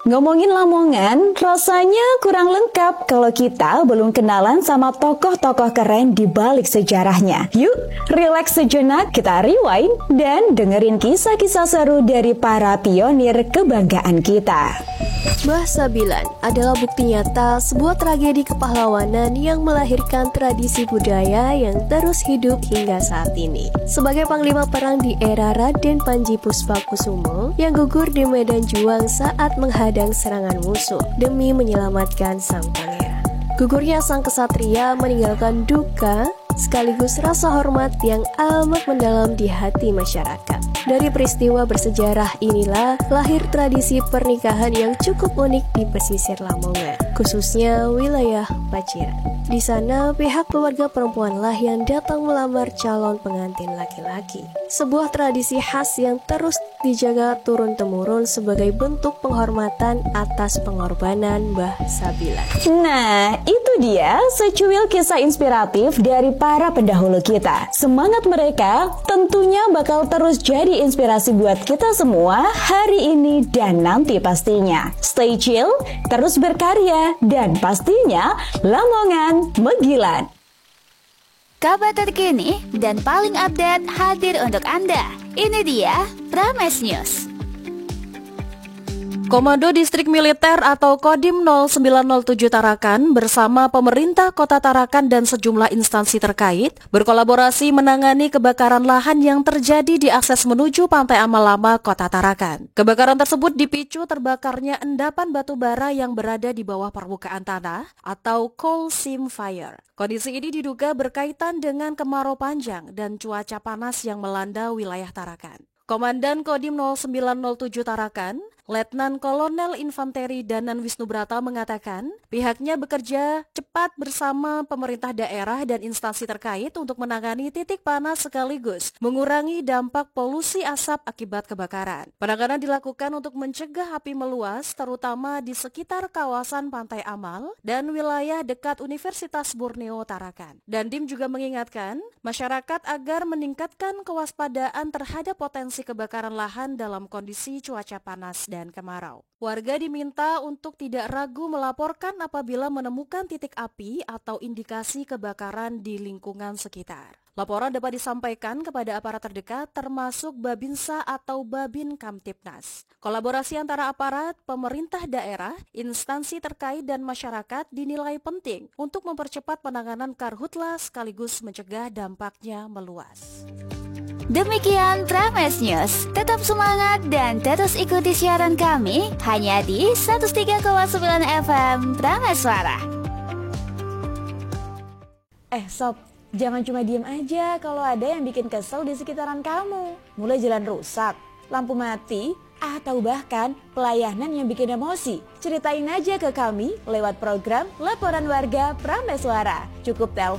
Ngomongin Lamongan, rasanya kurang lengkap kalau kita belum kenalan sama tokoh-tokoh keren di balik sejarahnya. Yuk, relax sejenak, kita rewind dan dengerin kisah-kisah seru dari para pionir kebanggaan kita. Mbah Sabilan adalah bukti nyata sebuah tragedi kepahlawanan yang melahirkan tradisi budaya yang terus hidup hingga saat ini. Sebagai panglima perang di era Raden Panji Puspakusumo yang gugur di medan juang saat menghadang serangan musuh demi menyelamatkan sang pangeran. Gugurnya sang kesatria meninggalkan duka sekaligus rasa hormat yang amat mendalam di hati masyarakat. Dari peristiwa bersejarah inilah lahir tradisi pernikahan yang cukup unik di pesisir Lamongan, khususnya wilayah Paciran. Di sana, pihak keluarga perempuanlah yang datang melamar calon pengantin laki-laki. Sebuah tradisi khas yang terus dijaga turun-temurun sebagai bentuk penghormatan atas pengorbanan Mbah Sabilan. Nah, itu dia secuil kisah inspiratif dari para pendahulu kita. Semangat mereka tentunya bakal terus jadi inspirasi buat kita semua hari ini dan nanti pastinya. Stay chill, terus berkarya, dan pastinya Lamongan Megilan. Kabar terkini dan paling update hadir untuk Anda. Ini dia Prames News. Komando Distrik Militer atau Kodim 0907 Tarakan bersama pemerintah Kota Tarakan dan sejumlah instansi terkait berkolaborasi menangani kebakaran lahan yang terjadi di akses menuju Pantai Amal Lama, Kota Tarakan. Kebakaran tersebut dipicu terbakarnya endapan batu bara yang berada di bawah permukaan tanah atau coal seam fire. Kondisi ini diduga berkaitan dengan kemarau panjang dan cuaca panas yang melanda wilayah Tarakan. Komandan Kodim 0907 Tarakan, Letnan Kolonel Infanteri Danan Wisnubrata mengatakan pihaknya bekerja cepat bersama pemerintah daerah dan instansi terkait untuk menangani titik panas sekaligus mengurangi dampak polusi asap akibat kebakaran. Penanganan dilakukan untuk mencegah api meluas terutama di sekitar kawasan Pantai Amal dan wilayah dekat Universitas Borneo Tarakan. Dandim juga mengingatkan masyarakat agar meningkatkan kewaspadaan terhadap potensi kebakaran lahan dalam kondisi cuaca panas dan kemarau. Warga diminta untuk tidak ragu melaporkan apabila menemukan titik api atau indikasi kebakaran di lingkungan sekitar. Laporan dapat disampaikan kepada aparat terdekat termasuk Babinsa atau Babin Kamtipnas. Kolaborasi antara aparat, pemerintah daerah, instansi terkait dan masyarakat dinilai penting untuk mempercepat penanganan karhutla sekaligus mencegah dampaknya meluas. Demikian Prames News. Tetap semangat dan terus ikuti siaran kami hanya di 103,9 FM Prames Suara. Sob, jangan cuma diem aja kalau ada yang bikin kesel di sekitaran kamu. Mulai jalan rusak, lampu mati, atau bahkan pelayanan yang bikin emosi. Ceritain aja ke kami lewat program Laporan Warga Prames Suara. Cukup telepon